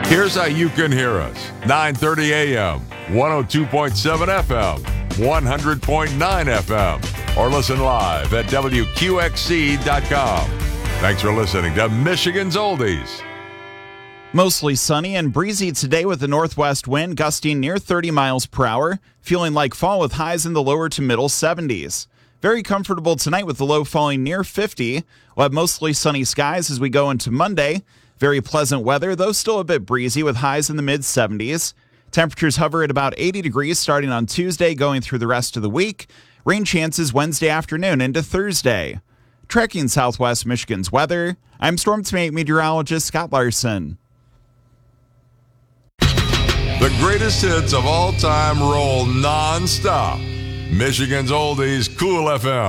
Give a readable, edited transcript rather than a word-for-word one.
Here's how you can hear us. 9:30 a.m., 102.7 FM, 100.9 FM, or listen live at WQXC.com. Thanks for listening to Michigan's Oldies. Mostly sunny and breezy today with a northwest wind gusting near 30 miles per hour, feeling like fall with highs in the lower to middle 70s. Very comfortable tonight with the low falling near 50. We'll have mostly sunny skies as we go into Monday. Very pleasant weather, though still a bit breezy with highs in the mid-70s. Temperatures hover at about 80 degrees starting on Tuesday, going through the rest of the week. Rain chances Wednesday afternoon into Thursday. Tracking Southwest Michigan's weather, I'm Storm Team meteorologist Scott Larson. The greatest hits of all time roll non-stop. Michigan's Oldies, Cool FM.